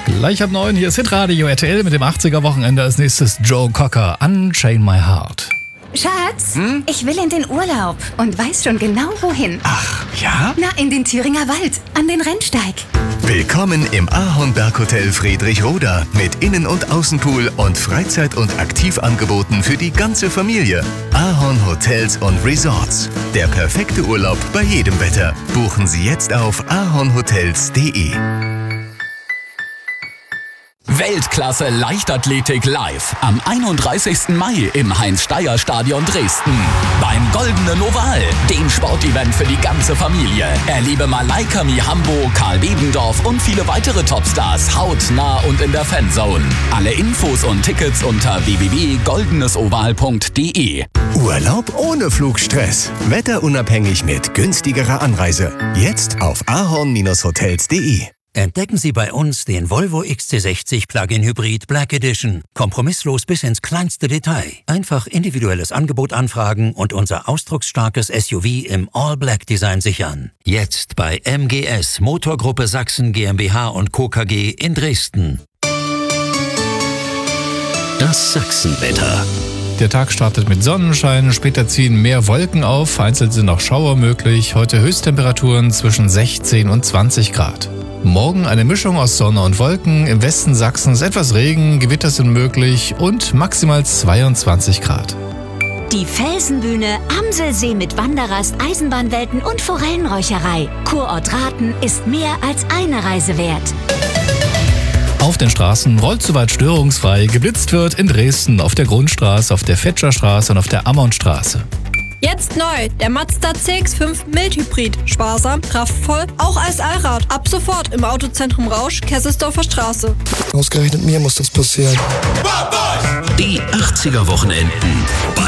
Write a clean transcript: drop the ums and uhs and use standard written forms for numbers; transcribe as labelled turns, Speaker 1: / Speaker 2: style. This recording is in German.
Speaker 1: Gleich ab 9, hier ist Hitradio RTL mit dem 80er-Wochenende. Als nächstes Joe Cocker, Unchain My Heart.
Speaker 2: Schatz, ich will in den Urlaub und weiß schon genau wohin.
Speaker 3: Ach, ja?
Speaker 2: Na, in den Thüringer Wald, an den Rennsteig.
Speaker 3: Willkommen im Ahornberg-Hotel Friedrichroda mit Innen- und Außenpool und Freizeit- und Aktivangeboten für die ganze Familie. Ahorn Hotels und Resorts. Der perfekte Urlaub bei jedem Wetter. Buchen Sie jetzt auf ahornhotels.de.
Speaker 4: Weltklasse Leichtathletik live am 31. Mai im Heinz-Steyer-Stadion Dresden. Beim Goldenen Oval, dem Sportevent für die ganze Familie. Erlebe Malaika Mihambo, Karl Bebendorf und viele weitere Topstars hautnah und in der Fanzone. Alle Infos und Tickets unter www.goldenesoval.de.
Speaker 3: Urlaub ohne Flugstress. Wetterunabhängig mit günstigerer Anreise. Jetzt auf ahorn-hotels.de.
Speaker 5: Entdecken Sie bei uns den Volvo XC60 Plug-in Hybrid Black Edition. Kompromisslos bis ins kleinste Detail. Einfach individuelles Angebot anfragen und unser ausdrucksstarkes SUV im All-Black-Design sichern. Jetzt bei MGS Motorgruppe Sachsen GmbH und Co. KG in Dresden. Das Sachsenwetter.
Speaker 1: Der Tag startet mit Sonnenschein, später ziehen mehr Wolken auf, vereinzelt sind auch Schauer möglich. Heute Höchsttemperaturen zwischen 16 und 20 Grad. Morgen eine Mischung aus Sonne und Wolken, im Westen Sachsens etwas Regen, Gewitter sind möglich und maximal 22 Grad.
Speaker 6: Die Felsenbühne, Amselsee mit Wanderrast, Eisenbahnwelten und Forellenräucherei. Kurort Rathen ist mehr als eine Reise wert.
Speaker 1: Auf den Straßen rollt soweit störungsfrei, geblitzt wird in Dresden auf der Grundstraße, auf der Fetscherstraße und auf der Ammonstraße.
Speaker 7: Jetzt neu, der Mazda CX-5 Mildhybrid. Sparsam, kraftvoll, auch als Allrad. Ab sofort im Autozentrum Rausch, Kesselsdorfer Straße.
Speaker 8: Ausgerechnet mir muss das passieren.
Speaker 5: Die 80er-Wochenenden.